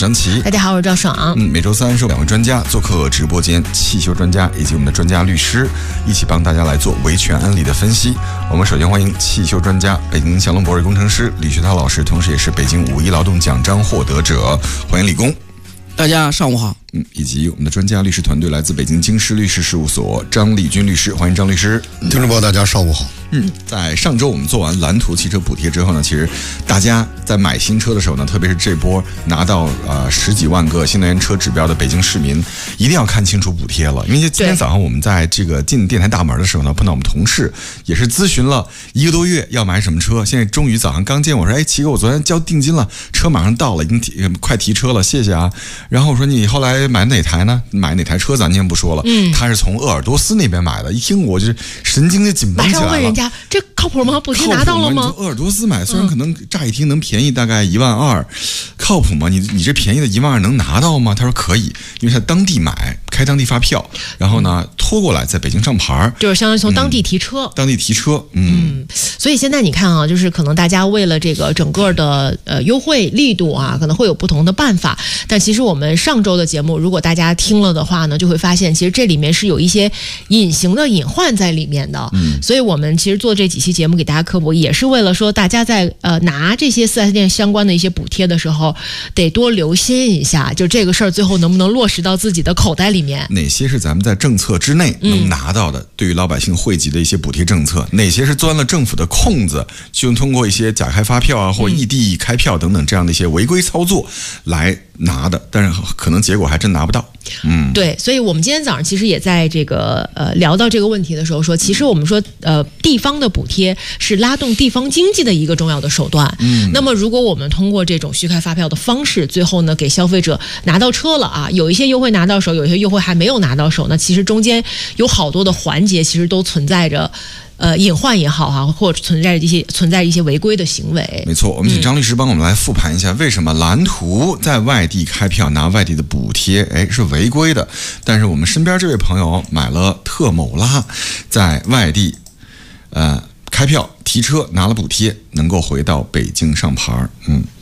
张琪。 大家好，我是赵爽。 每周三是2位专家做客直播间，汽修专家以及我们的专家律师一起帮大家来做维权案例的分析。我们首先欢迎汽修专家、北京祥龙博瑞工程师李学涛老师，同时也是北京5·1劳动奖章获得者，欢迎李工。 大家上午好。 以及我们的专家律师团队来自北京京师律师事务所张立军律师，欢迎张律师。 听众朋友大家上午好。 在上周我们做完蓝图汽车补贴之后呢，其实大家在买新车的时候呢，特别是这波拿到10几万个新能源车指标的北京市民，一定要看清楚补贴了。因为今天早上我们在这个进电台大门的时候呢，碰到我们同事也是咨询了1个多月要买什么车，现在终于早上刚见我说，齐哥，我昨天交定金了，车马上到了，已经快提车了，谢谢啊。然后我说你后来买哪台呢？买哪台车咱先不说了，他是从鄂尔多斯那边买的，一听我就神经就紧绷起来了。 马上问人家这靠谱吗？补贴拿到了吗？ 你从鄂尔多斯买，虽然可能乍一听能便宜大概1.2万，靠谱吗？你这便宜的1.2万能拿到吗？他说可以，因为他当地买，开当地发票，然后呢拖过来在北京上牌， 就是相当于从当地提车。 所以现在你看啊，就是可能大家为了这个整个的优惠力度啊，可能会有不同的办法。但其实我们上周的节目，如果大家听了的话呢，就会发现其实这里面是有一些隐形的隐患在里面的。所以我们其实做这几期节目给大家科普，也是为了说大家在拿这些4S店相关的一些补贴的时候，得多留心一下，就这个事儿最后能不能落实到自己的口袋里面。 哪些是咱们在政策之内能拿到的，对于老百姓惠及的一些补贴政策，哪些是钻了政府的空子，就通过一些假开发票啊或异地开票等等这样的一些违规操作来拿的，但是可能结果还真拿不到。 对，所以我们今天早上其实也在这个聊到这个问题的时候说，其实我们说地方的补贴是拉动地方经济的一个重要的手段。那么如果我们通过这种虚开发票的方式，最后呢给消费者拿到车了啊，有一些优惠拿到手，有一些优惠还没有拿到手呢，其实中间有好多的环节其实都存在着隐患也好哈，或者存在一些违规的行为。 没错，我们请张律师帮我们来复盘一下，为什么蓝图在外地开票拿外地的补贴，是违规的，但是我们身边这位朋友买了特某拉，在外地开票提车拿了补贴，能够回到北京上牌。